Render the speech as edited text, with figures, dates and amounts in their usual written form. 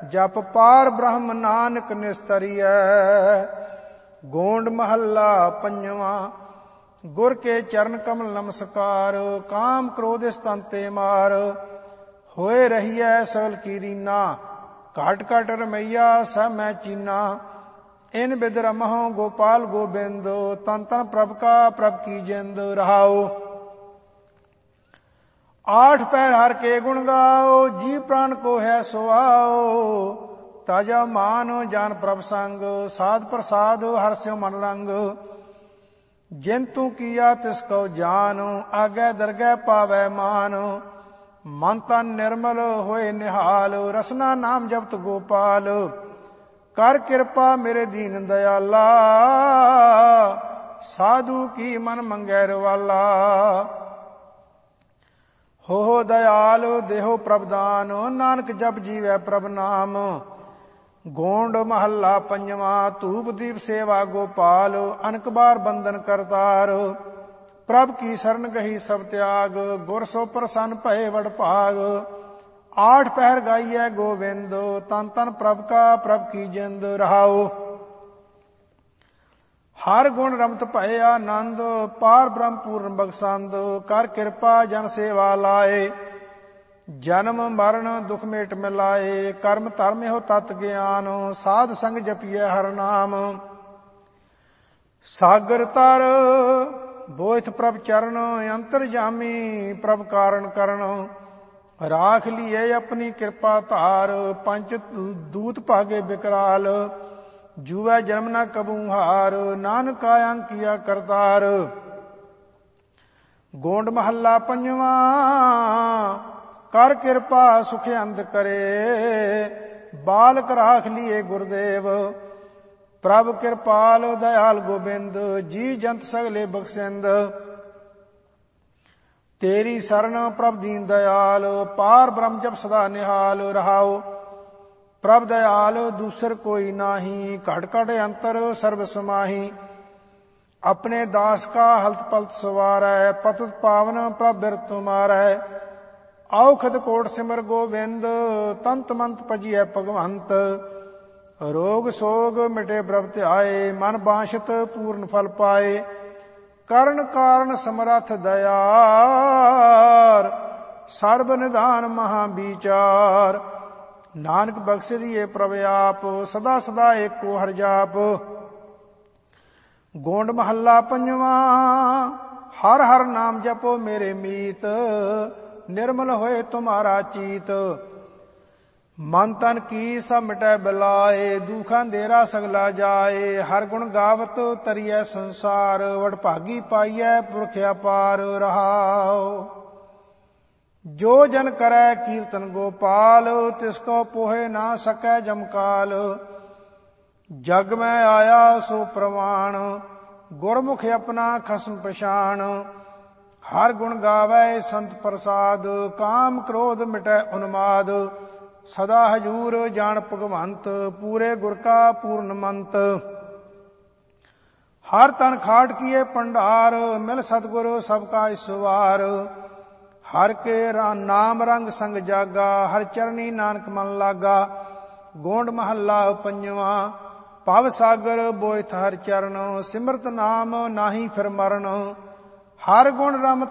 ਜਪ ਪਾਰ ਬ੍ਰਹਮ ਨਾਨਕ ਨਿਸਤਰੀਐ। ਗੋਂਡ ਮਹੱਲਾ ਪੰਜਵਾਂ। ਗੁਰ ਕੇ ਚਰਨ ਕਮਲ ਨਮਸਕਾਰ, ਕਾਮ ਕ੍ਰੋਧ ਸਤੰਤੇ ਮਾਰ। ਹੋਏ ਰਹੀਐ ਸਗਲ ਕੀ ਰੀਨਾ, ਘਟ ਘਟ ਰਮਈਆ ਸਭ ਮੈਂ ਚੀਨਾ। ਇਨ ਬਿਦ ਰਮਹੁ ਗੋਪਾਲ ਗੋਬਿੰਦ, ਤਨ ਤਨ ਪ੍ਰਭ ਕਾ ਪ੍ਰਭ ਕੀ ਜਿੰਦ। ਰਹਾਉ। आठ पैर हर के गुण गाओ, जी प्राण को है सुआओ। ताजा मान जान प्रभ संग, साध प्रसाद हर स्यो मन रंग। जिन तू किया तिसको जान, आगे दरगह पावै मान। मन तन निर्मल होए निहाल, रसना नाम जपत गोपाल। कर कृपा मेरे दीन दयाला, साधु की मन मंगै रवाला। हो दयाल देहो प्रभ दान, नानक जप जीवै प्रभ नाम। गोंड महला पंजवा। धूप दीप सेवा गोपाल, अनक बार बंदन करतार। प्रभ की शरण गही सब त्याग, गुर सो प्रसन्न भये वड भाग। आठ पहर गाइए गोविंद, तन तन प्रभ का प्रभ की जिंद। रहाओ। हर गुण रमत भये आनंद, पार ब्रह्म पूर्ण बख्शंद। कर कृपा जन सेवा लाए, जन्म मरण दुख मेट मिलाए। कर्म धर्म हो तत् ज्ञान, साध संग जपिए हर नाम। सागर तर बोथ प्रभ चरण, अंतर जामी प्रभ कारण करण। राख लिए अपनी कृपा धार, पंच दूत भागे बिकराल। जुवै जन्म न कबू हार, नानक आयं किया करतार। गोंड महला पंजवा। कर कृपा सुख अंत करे, बालक राख लिए गुरुदेव। प्रभ कृपाल दयाल गोबिंद, जी जंत सगले बख्शिंद। तेरी शरण प्रभ दीन दयाल, पार ब्रह्म जप सदा निहाल। रहाओ। प्रभ दयाल दूसर कोई नाही, घट घट अंतर सर्व समाही। अपने दास का हलत पलत सवारै, पतत पावन प्रभ बिरत तुमारै। औखद कोट सिमर गोविंद, तंत मंत भजिए भगवंत। रोग सोग मिटे प्रभ ध्याए, मन बांछत पूर्ण फल पाए। करण कारण समरथ दयार, सर्व निधान महाविचार। नानक बख्श दिए प्रभ आप, सदा सदा एको हर जाप। गोंड महला पंजवा। हर हर नाम जपो मेरे मीत, निर्मल होए तुम्हारा चीत। मन तन की सब मिटै बिलाए, दुख अंधेरा सगला जाए। हर गुण गावत तरिए संसार, वडभागी पाइए पुरख अपार। रहाओ। जो जन करै कीर्तन गोपाल, तिसको पोहे ना सकै जमकाल। जग में आया सो प्रवाण, गुरमुख अपना खसम पछाण। हर गुण गावै संत प्रसाद, काम क्रोध मिटै उन्माद। सदा हजूर जान भगवंत, पूरे गुर का पूर्ण मंत। हर तन खाट किए भंडार, मिल सतगुर सबका ईश्वार। हर के नाम रंग संग जागा, हर चरनी नानक मन लागा। गोंड महला पंजवा। भव सागर बोथ हर चरण, सिमरत नाम नाही फिर मरण। हर गुण रमत